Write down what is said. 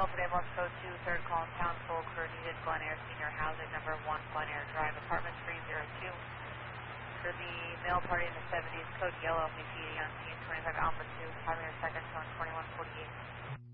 Male party bus code 2, third call in town, full crew needed, Glen Air Senior Housing, number 1, Glen Air Drive, apartment 302. For the male party in the 70s, code yellow, MPD on scene 25 Alpha 2, having a second tone 2148.